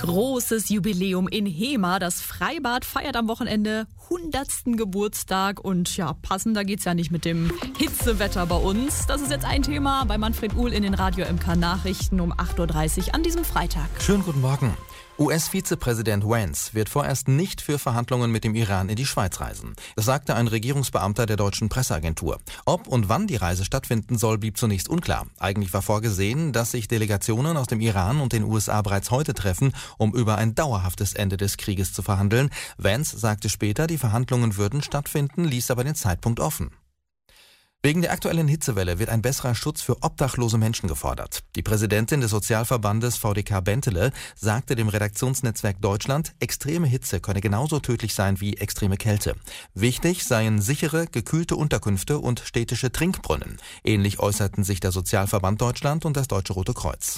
Großes Jubiläum in Hemer. Das Freibad feiert am Wochenende 100. Geburtstag. Und ja, passender geht's ja nicht mit dem Hitzewetter bei uns. Das ist jetzt ein Thema bei Manfred Uhl in den Radio MK Nachrichten um 8.30 Uhr an diesem Freitag. Schönen guten Morgen. US-Vizepräsident Vance wird vorerst nicht für Verhandlungen mit dem Iran in die Schweiz reisen. Das sagte ein Regierungsbeamter der deutschen Presseagentur. Ob und wann die Reise stattfinden soll, blieb zunächst unklar. Eigentlich war vorgesehen, dass sich Delegationen aus dem Iran und den USA bereits heute treffen, um über ein dauerhaftes Ende des Krieges zu verhandeln. Vance sagte später, die Verhandlungen würden stattfinden, ließ aber den Zeitpunkt offen. Wegen der aktuellen Hitzewelle wird ein besserer Schutz für obdachlose Menschen gefordert. Die Präsidentin des Sozialverbandes VDK Bentele sagte dem Redaktionsnetzwerk Deutschland, extreme Hitze könne genauso tödlich sein wie extreme Kälte. Wichtig seien sichere, gekühlte Unterkünfte und städtische Trinkbrunnen. Ähnlich äußerten sich der Sozialverband Deutschland und das Deutsche Rote Kreuz.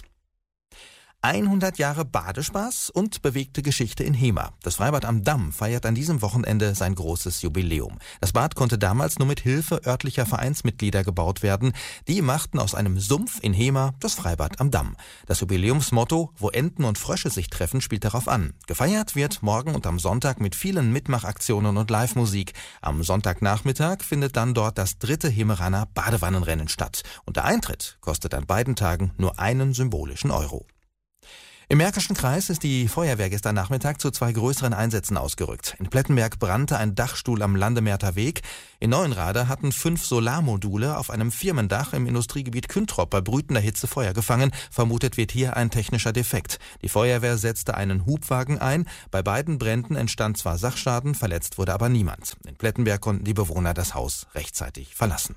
100 Jahre Badespaß und bewegte Geschichte in Hemer. Das Freibad am Damm feiert an diesem Wochenende sein großes Jubiläum. Das Bad konnte damals nur mit Hilfe örtlicher Vereinsmitglieder gebaut werden. Die machten aus einem Sumpf in Hemer das Freibad am Damm. Das Jubiläumsmotto, wo Enten und Frösche sich treffen, spielt darauf an. Gefeiert wird morgen und am Sonntag mit vielen Mitmachaktionen und Live-Musik. Am Sonntagnachmittag findet dann dort das 3. Hemeraner Badewannenrennen statt. Und der Eintritt kostet an beiden Tagen nur einen symbolischen Euro. Im Märkischen Kreis ist die Feuerwehr gestern Nachmittag zu 2 größeren Einsätzen ausgerückt. In Plettenberg brannte ein Dachstuhl am Landemerter Weg. In Neuenrade hatten 5 Solarmodule auf einem Firmendach im Industriegebiet Küntrop bei brütender Hitze Feuer gefangen. Vermutet wird hier ein technischer Defekt. Die Feuerwehr setzte einen Hubwagen ein. Bei beiden Bränden entstand zwar Sachschaden, verletzt wurde aber niemand. In Plettenberg konnten die Bewohner das Haus rechtzeitig verlassen.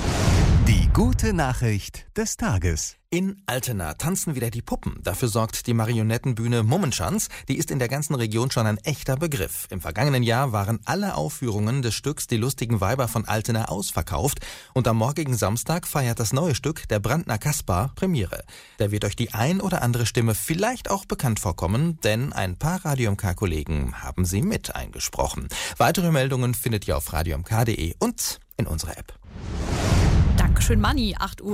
Die gute Nachricht des Tages. In Altena tanzen wieder die Puppen. Dafür sorgt die Marionettenbühne Mummenschanz. Die ist in der ganzen Region schon ein echter Begriff. Im vergangenen Jahr waren alle Aufführungen des Stücks Die lustigen Weiber von Altena ausverkauft. Und am morgigen Samstag feiert das neue Stück Der Brandner Kaspar Premiere. Da wird euch die ein oder andere Stimme vielleicht auch bekannt vorkommen, denn ein paar Radio MK-Kollegen haben sie mit eingesprochen. Weitere Meldungen findet ihr auf radiomk.de und in unserer App. Dankeschön, Manni. 8.33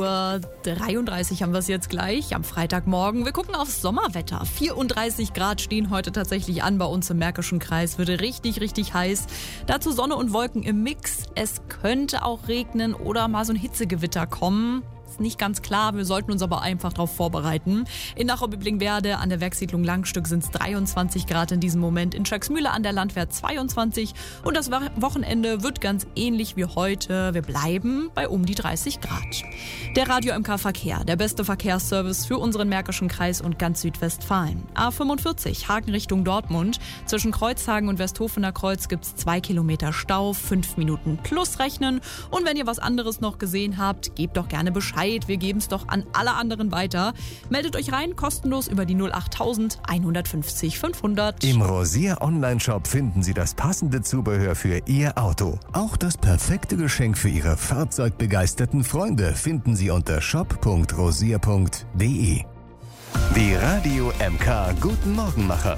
Uhr haben wir es jetzt gleich am Freitagmorgen. Wir gucken aufs Sommerwetter. 34 Grad stehen heute tatsächlich an bei uns im Märkischen Kreis. Wird richtig, richtig heiß. Dazu Sonne und Wolken im Mix. Es könnte auch regnen oder mal so ein Hitzegewitter kommen. Ist nicht ganz klar, wir sollten uns aber einfach darauf vorbereiten. In Nachau-Biblingberde an der Werkssiedlung Langstück sind es 23 Grad in diesem Moment. In Schöcksmühle an der Landwehr 22. Und das Wochenende wird ganz ähnlich wie heute. Wir bleiben bei um die 30 Grad. Der Radio MK Verkehr, der beste Verkehrsservice für unseren Märkischen Kreis und ganz Südwestfalen. A45, Hagen Richtung Dortmund. Zwischen Kreuzhagen und Westhofener Kreuz gibt es 2 Kilometer Stau, 5 Minuten plus rechnen. Und wenn ihr was anderes noch gesehen habt, gebt doch gerne Bescheid. Wir geben es doch an alle anderen weiter. Meldet euch rein, kostenlos über die 08000 150 500. Im Rosier Online-Shop finden Sie das passende Zubehör für Ihr Auto. Auch das perfekte Geschenk für Ihre fahrzeugbegeisterten Freunde finden Sie unter shop.rosier.de. Die Radio MK Guten Morgenmacher.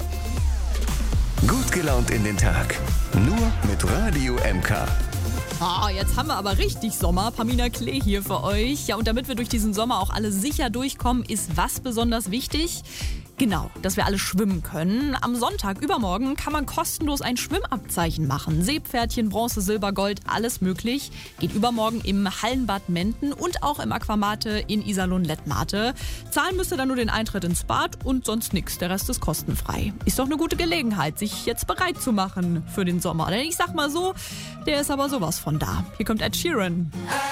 Gut gelaunt in den Tag. Nur mit Radio MK. Jetzt haben wir aber richtig Sommer. Pamina Klee hier für euch. Ja, und damit wir durch diesen Sommer auch alle sicher durchkommen, ist was besonders wichtig? Genau, dass wir alle schwimmen können. Am Sonntag, übermorgen, kann man kostenlos ein Schwimmabzeichen machen. Seepferdchen, Bronze, Silber, Gold, alles möglich. Geht übermorgen im Hallenbad Menden und auch im Aquamate in Iserlohn-Lettmate. Zahlen müsst ihr dann nur den Eintritt ins Bad und sonst nichts. Der Rest ist kostenfrei. Ist doch eine gute Gelegenheit, sich jetzt bereit zu machen für den Sommer. Denn ich sag mal so, der ist aber sowas von da. Hier kommt Ed Sheeran.